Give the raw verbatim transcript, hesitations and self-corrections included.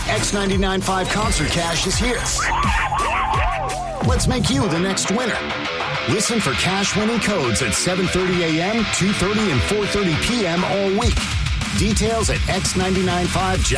X ninety-nine point five Concert Cash is here. Let's make you the next winner. Listen for cash winning codes at seven thirty a.m., two thirty, and four thirty p.m. all week. Details at X ninety-nine point five